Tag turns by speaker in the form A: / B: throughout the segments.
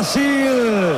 A: Brasil.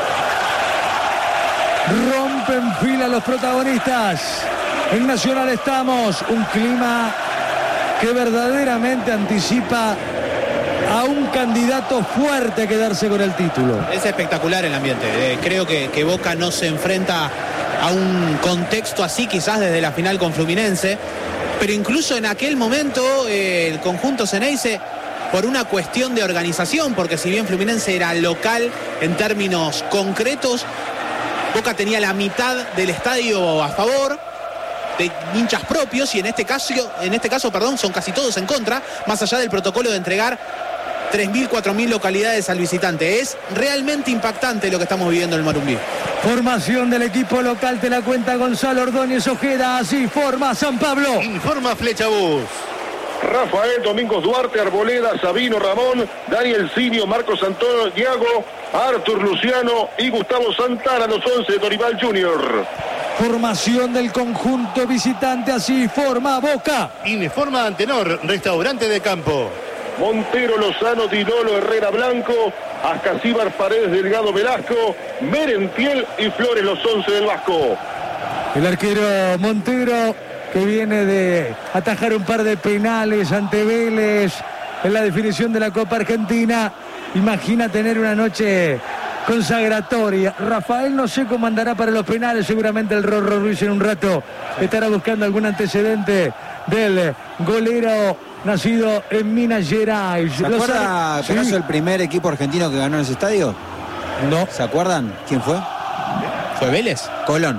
A: Rompen fila los protagonistas. En Nacional estamos. Un clima que verdaderamente anticipa a un candidato fuerte a quedarse con el título.
B: Es espectacular el ambiente. Creo que Boca no se enfrenta a un contexto así quizás desde la final con Fluminense, pero incluso en aquel momento el conjunto Ceneice, por una cuestión de organización, porque si bien Fluminense era local en términos concretos, Boca tenía la mitad del estadio a favor, de hinchas propios, y en este caso, son casi todos en contra, más allá del protocolo de entregar 3.000, 4.000 localidades al visitante. Es realmente impactante lo que estamos viviendo en el Morumbí.
A: Formación del equipo local, te la cuenta Gonzalo Ordóñez Ojeda. Así forma San Pablo.
C: Informa Flechabús.
D: Rafael, Domingos Duarte, Arboleda, Sabino, Ramón, Daniel Sinio, Marcos Antonio, Diago, Artur Luciano y Gustavo Santana, los 11 de Dorival Junior.
A: Formación del conjunto visitante, así forma Boca.
C: Informa Antenor, restaurante de campo.
D: Montero, Lozano, Dinolo, Herrera, Blanco, Ascasíbar, Paredes, Delgado, Velasco, Merentiel y Flores, los 11 del Vasco.
A: El arquero Montero, que viene de atajar un par de penales ante Vélez en la definición de la Copa Argentina. Imagina tener una noche consagratoria. Rafael no sé cómo andará para los penales, seguramente el Rorro Ruiz en un rato estará buscando algún antecedente del golero nacido en Minas Gerais.
E: ¿Se acuerda el primer equipo argentino que ganó en ese estadio?
A: No.
E: ¿Se acuerdan quién fue?
B: ¿Fue Vélez?
E: Colón.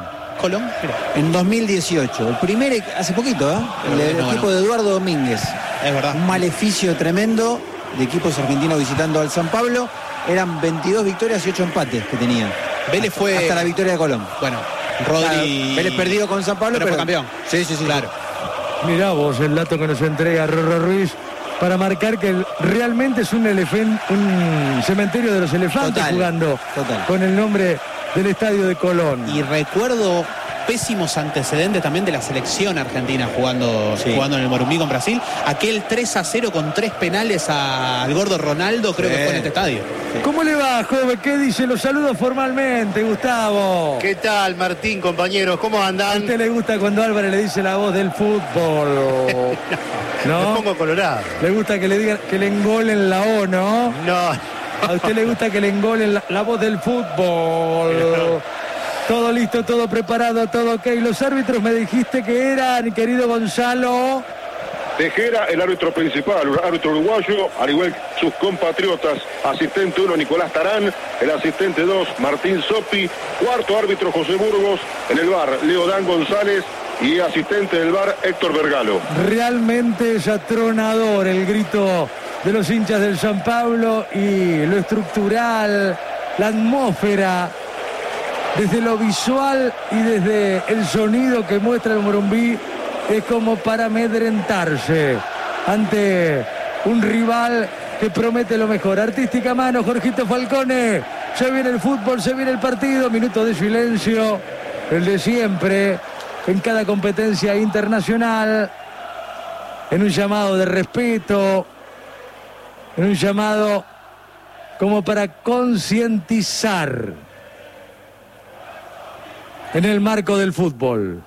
E: En 2018. El primer, hace poquito, el equipo de Eduardo Domínguez.
B: Es verdad.
E: Un maleficio tremendo de equipos argentinos visitando al San Pablo. Eran 22 victorias y 8 empates que tenían.
B: Vélez fue...
E: Hasta la victoria de Colón.
B: Bueno, Rodri...
E: Claro, Vélez perdido con San Pablo, pero
B: fue campeón.
E: Sí,
B: claro.
A: Mirá vos el dato que nos entrega Rorro Ruiz para marcar que realmente es un cementerio de los elefantes jugando con el nombre del estadio de Colón.
B: Y recuerdo pésimos antecedentes también de la selección argentina jugando en el Morumbí con Brasil. Aquel 3-0 con 3 penales al gordo Ronaldo, creo que fue en este estadio.
A: ¿Cómo le va, joven? ¿Qué dice? Los saludo formalmente, Gustavo.
C: ¿Qué tal, Martín, compañeros? ¿Cómo andan?
A: ¿A usted le gusta cuando Álvarez le dice la voz del fútbol? ¿No?
C: Me pongo colorado.
A: ¿Le gusta que le digan que le engolen la O, no?
C: No.
A: ¿A usted le gusta que le engolen la voz del fútbol? Todo listo, todo preparado, todo ok. Los árbitros me dijiste que eran, querido Gonzalo.
D: Tejera, el árbitro principal, árbitro uruguayo, al igual que sus compatriotas. Asistente 1, Nicolás Tarán. El asistente 2, Martín Sopi. Cuarto árbitro, José Burgos. En el VAR, Leo Dan González. Y asistente del VAR, Héctor Vergalo.
A: Realmente es atronador el grito de los hinchas del San Pablo y lo estructural, la atmósfera, desde lo visual y desde el sonido que muestra el Morumbí, es como para amedrentarse ante un rival que promete lo mejor. Artística mano, Jorgito Falcone. Se viene el fútbol, se viene el partido. Minuto de silencio, el de siempre, en cada competencia internacional, en un llamado de respeto, en un llamado como para concientizar en el marco del fútbol.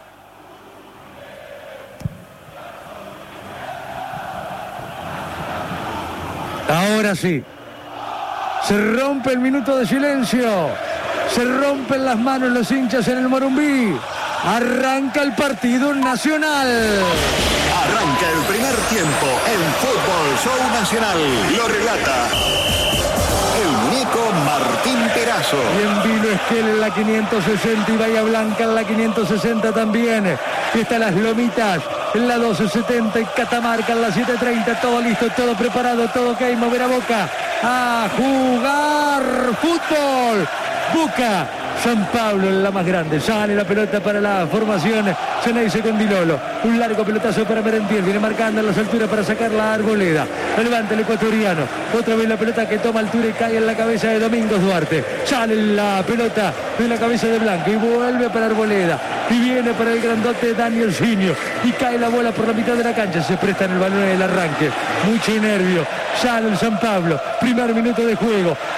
A: Ahora sí, se rompe el minuto de silencio, se rompen las manos los hinchas en el Morumbí. Arranca el partido nacional.
F: Arranca el primer tiempo en Fútbol Show Nacional. Lo relata el muñeco Martín Perazo.
A: Y en Vino Esquel en la 560 y Bahía Blanca en la 560 también. Y están las Lomitas en la 1270 y Catamarca en la 730. Todo listo, todo preparado, todo ok. Mover a Boca a jugar fútbol. Boca, San Pablo en la más grande. Sale la pelota para la formación Ceneice con Dinolo. Un largo pelotazo para Merentiel. Viene marcando en las alturas para sacar la Arboleda. Levanta el ecuatoriano. Otra vez la pelota que toma altura y cae en la cabeza de Domingos Duarte. Sale la pelota de la cabeza de Blanco y vuelve para Arboleda. Y viene para el grandote Daniel Sinio. Y cae la bola por la mitad de la cancha. Se presta en el balón en el arranque. Mucho nervio. Sale el San Pablo. Primer minuto de juego.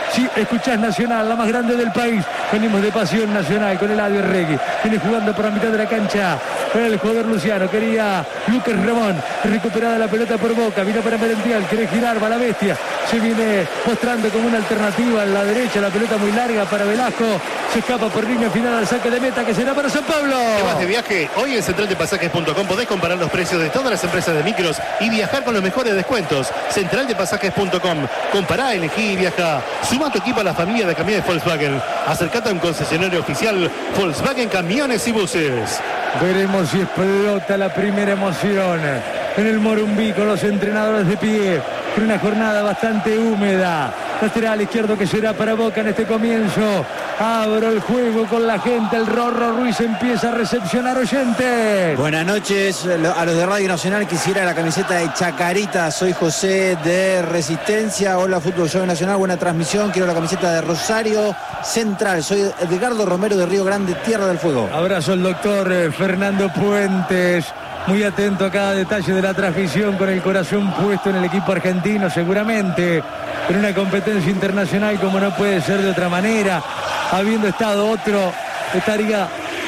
A: Si escuchás Nacional, la más grande del país. Venimos de Pasión Nacional con Eladio Regui. Viene jugando por la mitad de la cancha. El jugador Luciano. Quería Lucas Ramón. Recuperada la pelota por Boca. Vino para Merentiel. Quiere girar. Va la bestia. Se viene mostrando como una alternativa en la derecha. La pelota muy larga para Velasco. Se escapa por línea final al saque de meta que será para San Pablo.
C: ¿Te vas de viaje? Hoy en centraldepasajes.com podés comparar los precios de todas las empresas de micros y viajar con los mejores descuentos. Centraldepasajes.com. Compará, elegí y viaja. Suma tu equipo a la familia de camiones Volkswagen. Acercate a un concesionario oficial Volkswagen Camiones y Buses.
A: Veremos si explota la primera emoción en el Morumbí con los entrenadores de pie. En una jornada bastante húmeda. Lateral izquierdo que será para Boca en este comienzo. Abro el juego con la gente. El Rorro Ruiz empieza a recepcionar oyentes.
E: Buenas noches a los de Radio Nacional. Quisiera la camiseta de Chacarita. Soy José de Resistencia. Hola, Fútbol Show Nacional. Buena transmisión. Quiero la camiseta de Rosario Central. Soy Edgardo Romero de Río Grande, Tierra del Fuego.
A: Abrazo al doctor Fernando Puentes. Muy atento a cada detalle de la transmisión, con el corazón puesto en el equipo argentino, seguramente en una competencia internacional como no puede ser de otra manera. Habiendo estado otro, estaría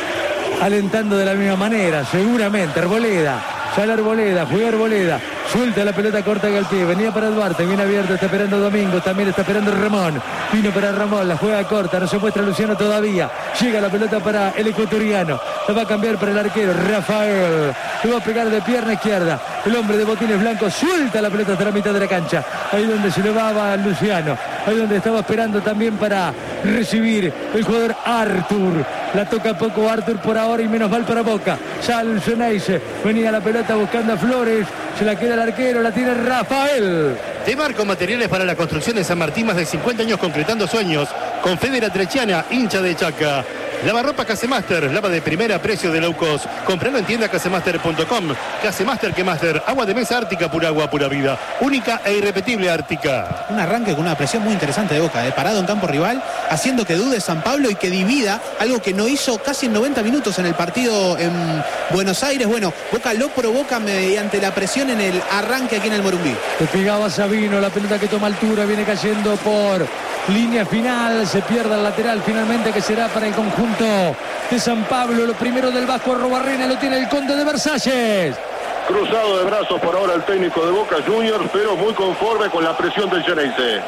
A: alentando de la misma manera, seguramente. Arboleda, sale Arboleda, juega Arboleda, suelta la pelota corta que al pie, venía para Duarte, viene abierto, está esperando Domingo, también está esperando Ramón, vino para Ramón, la juega corta, no se muestra Luciano todavía, llega la pelota para el ecuatoriano, la va a cambiar para el arquero, Rafael, le va a pegar de pierna izquierda, el hombre de botines blancos suelta la pelota hasta la mitad de la cancha, ahí donde se le va a Luciano, ahí donde estaba esperando también para recibir el jugador Artur, la toca poco Artur por ahora y menos mal para Boca, sale el Ceneice, venía la pelota buscando a Flores, se la queda el arquero, la tiene Rafael.
C: Demarco Materiales para la construcción de San Martín, más de 50 años concretando sueños. Con Federa Trechiana, hincha de Chaca. Lavarropa Casemaster, lava de primera, precio de low cost. Compralo en tienda casemaster.com. Casemaster que Master, agua de mesa Ártica, pura agua, pura vida. Única e irrepetible Ártica.
B: Un arranque con una presión muy interesante de Boca, parado en campo rival, haciendo que dude San Pablo y que divida, algo que no hizo casi en 90 minutos en el partido en Buenos Aires. Bueno, Boca lo provoca mediante la presión en el arranque aquí en el Morumbí.
A: Le pegaba Sabino, la pelota que toma altura, viene cayendo por línea final, se pierde el lateral finalmente que será para el conjunto de San Pablo. Lo primero del Vasco Arrobarrena lo tiene el Conde de Versalles.
D: Cruzado de brazos por ahora el técnico de Boca Juniors, pero muy conforme con la presión del Ceneice.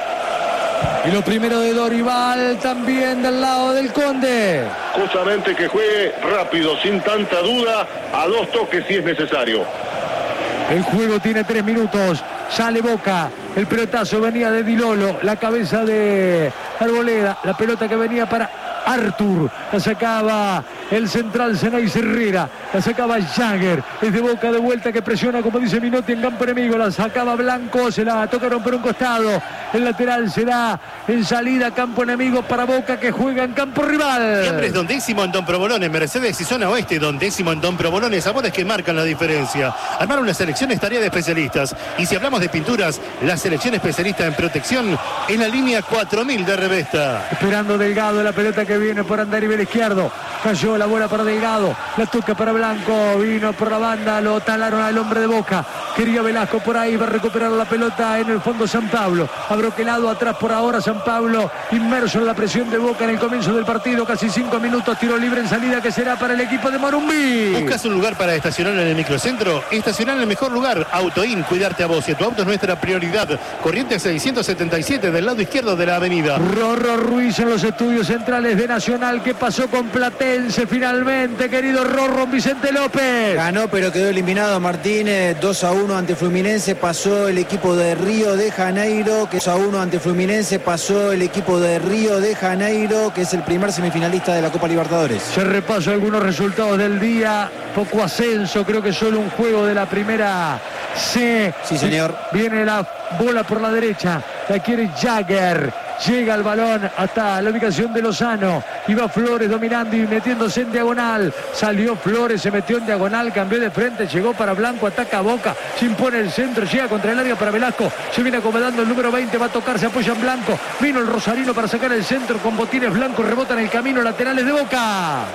A: Y lo primero de Dorival también del lado del Conde.
D: Justamente que juegue rápido, sin tanta duda, a 2 toques si es necesario.
A: El juego tiene 3 minutos. Sale Boca. El pelotazo venía de Dilolo. La cabeza de Arboleda. La pelota que venía para Artur. La sacaba el central Ceneice Herrera. La sacaba Jagger. Es de Boca de vuelta que presiona, como dice Minotti, en campo enemigo. La sacaba Blanco. Se la tocaron por un costado. El lateral será en salida campo enemigo para Boca, que juega en campo rival.
C: Siempre es Don Décimo en Don Provolones, Mercedes y Zona Oeste. Don Décimo en Don Provolones, sabores que marcan la diferencia. Armar una selección es tarea de especialistas. Y si hablamos de pinturas, la selección especialista en protección en la línea 4000 de Revesta.
A: Esperando Delgado, la pelota que viene por andarivel izquierdo. Cayó la bola para Delgado. La toca para Blanco. Vino por la banda. Lo talaron al hombre de Boca. Quería Velasco por ahí. Va a recuperar la pelota en el fondo San Pablo. Abroquelado atrás por ahora San Pablo. Inmerso en la presión de Boca en el comienzo del partido. Casi 5 minutos. Tiro libre en salida que será para el equipo de Morumbí.
C: ¿Buscas un lugar para estacionar en el microcentro? Estacionar en el mejor lugar. Autoin, cuidarte a vos y a tu auto es nuestra prioridad. Corrientes 677 del lado izquierdo de la avenida.
A: Rorro Ruiz en los estudios centrales de Nacional. ¿Qué pasó con Platense finalmente, querido Rorro? Vicente López.
E: Ganó, pero quedó eliminado Martínez. 2-1 ante Fluminense. Pasó el equipo de Río de Janeiro. Que 2-1 ante Fluminense. Pasó el equipo de Río de Janeiro, que es el primer semifinalista de la Copa Libertadores.
A: Se repaso algunos resultados del día. Poco ascenso, creo que solo un juego de la primera C.
E: Sí, señor.
A: Viene la bola por la derecha. La quiere Jagger. Llega el balón hasta la ubicación de Lozano. Y va Flores dominando y metiéndose en diagonal. Salió Flores, se metió en diagonal, cambió de frente, llegó para Blanco, ataca a Boca, se impone el centro, llega contra el área para Velasco. Se viene acomodando el número 20, va a tocar, se apoya en Blanco. Vino el Rosarino para sacar el centro con botines blancos, rebota en el camino, laterales de Boca.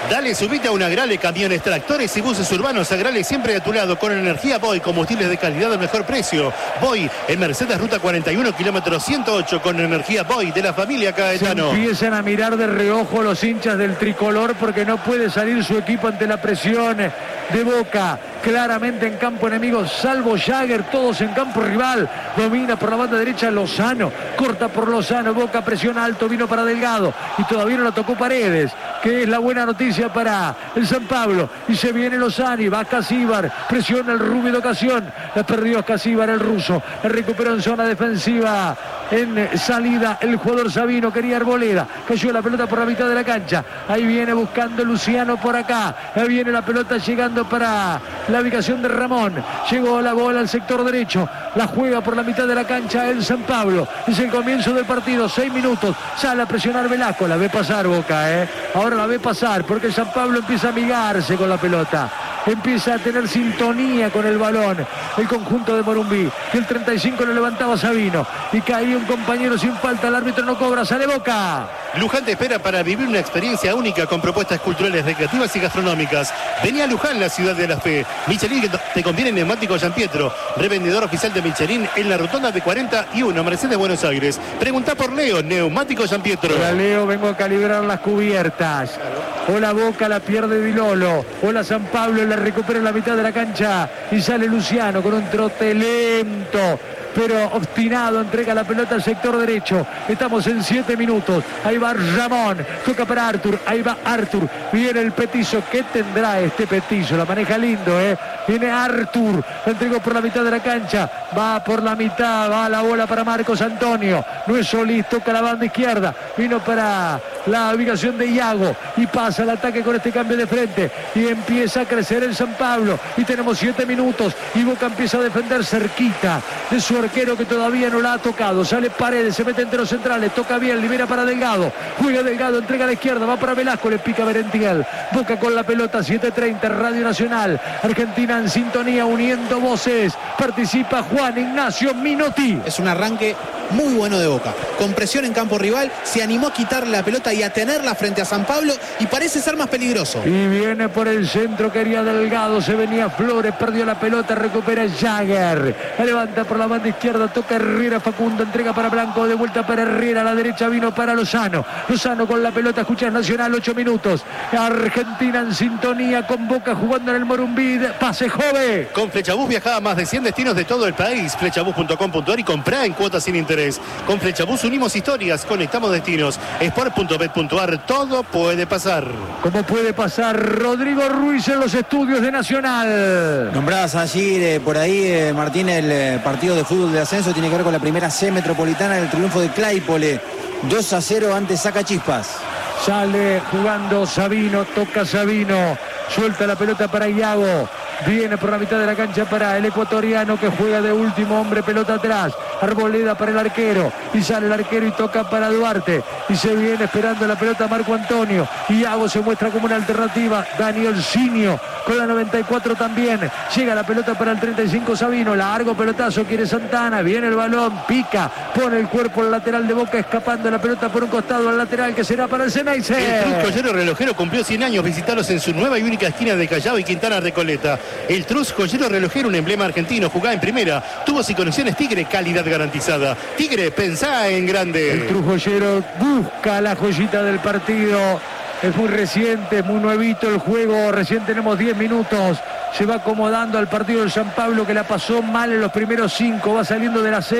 C: Dale, subite a un Agrale, camiones, tractores y buses urbanos. Agrale siempre a tu lado con energía Boy, combustibles de calidad al mejor precio. Boy en Mercedes Ruta 41, kilómetro 108, con energía Boy de la familia Caetano.
A: Se empiezan a mirar de reojo los hinchas del tricolor porque no puede salir su equipo ante la presión de Boca. Claramente en campo enemigo, salvo Jagger, todos en campo rival. Domina por la banda derecha Lozano, corta por Lozano, Boca presiona alto, vino para Delgado y todavía no lo tocó Paredes, que es la buena noticia para el San Pablo. Y se viene Lozani, va Casíbar, presiona el rubio de ocasión, la perdió Casíbar, el ruso, la recuperó en zona defensiva, en salida el jugador Sabino, quería Arboleda, cayó la pelota por la mitad de la cancha, ahí viene buscando Luciano por acá, ahí viene la pelota llegando para la ubicación de Ramón, llegó la bola al sector derecho, la juega por la mitad de la cancha el San Pablo, es el comienzo del partido, 6 minutos, sale a presionar Velasco, la ve pasar Boca, ahora la ve pasar porque el San Pablo empieza a amigarse con la pelota, empieza a tener sintonía con el balón, el conjunto de Morumbí, que el 35 lo levantaba Sabino, y caía un compañero sin falta, el árbitro no cobra, sale Boca.
C: Luján te espera para vivir una experiencia única con propuestas culturales, recreativas y gastronómicas. Vení a Luján, la ciudad de la fe. Michelin te conviene en Neumáticos Giampietro, revendedor oficial de Michelin en la rotonda de 41, Mercedes, Buenos Aires. Preguntá por Leo, Neumáticos Giampietro.
A: Hola Leo, vengo a calibrar las cubiertas. Hola Boca, la pierde Di Lolo. Hola San Pablo, la recupera en la mitad de la cancha y sale Luciano con un trote lento, pero obstinado, entrega la pelota al sector derecho. Estamos en 7 minutos. Ahí va Ramón, toca para Artur, ahí va Artur, viene el petizo. ¿Qué tendrá este petizo? La maneja lindo, viene Artur, la entregó por la mitad de la cancha, va por la mitad, va la bola para Marcos Antonio, no es Solís, toca la banda izquierda, vino para la ubicación de Iago y pasa el ataque con este cambio de frente y empieza a crecer el San Pablo y tenemos 7 minutos y Boca empieza a defender cerquita de su arquero que todavía no la ha tocado. Sale Paredes, se mete entre los centrales, toca bien, libera para Delgado, juega Delgado, entrega a la izquierda, va para Velasco, le pica Berentiel. Boca con la pelota, 7:30, Radio Nacional, Argentina en sintonía, uniendo voces. Participa Juan Ignacio Minotti.
B: Es un arranque muy bueno de Boca, con presión en campo rival, se animó a quitarle la pelota y a tenerla frente a San Pablo y parece ser más peligroso.
A: Y viene por el centro, quería Delgado, se venía Flores, perdió la pelota, recupera Jagger, la levanta por la banda izquierda, toca Herrera, Facundo, entrega para Blanco, de vuelta para Herrera, a la derecha vino para Lozano, Lozano con la pelota, escuchas Nacional, 8 minutos, Argentina en sintonía con Boca jugando en el Morumbí, pase Jove.
C: Con Flechabús viajá a más de 100 destinos de todo el país, flechabús.com.ar y comprá en cuotas sin interés. Con Flechabús unimos historias, conectamos destinos. Sport.bet.ar, todo puede pasar.
A: ¿Cómo puede pasar? Rodrigo Ruiz en los estudios de Nacional.
E: Nombradas allí por ahí, Martín, el partido de fútbol de ascenso tiene que ver con la primera C metropolitana, el triunfo de Claypole, 2-0 ante Sacachispas.
A: Sale jugando Sabino, toca Sabino, suelta la pelota para Iago, viene por la mitad de la cancha para el ecuatoriano que juega de último hombre, pelota atrás, Arboleda para el arquero, y sale el arquero y toca para Duarte, y se viene esperando la pelota Marco Antonio, Iago se muestra como una alternativa, Daniel Sinio con la 94 también, llega la pelota para el 35 Sabino, largo pelotazo, quiere Santana, viene el balón, pica, pone el cuerpo al lateral de Boca, escapando la pelota por un costado al lateral que será para el Ceneice.
C: El Trus Joyero Relojero cumplió 100 años, visitalos en su nueva y única esquina de Callao y Quintana Recoleta. El Trus Joyero Relojero, un emblema argentino, jugá en primera, tubos y conexiones Tigre, calidad garantizada. Tigre, pensá en grande.
A: El Trus Joyero busca la joyita del partido. Es muy reciente, muy nuevito el juego, recién tenemos 10 minutos, se va acomodando al partido del San Pablo que la pasó mal en los primeros 5, va saliendo de la serie.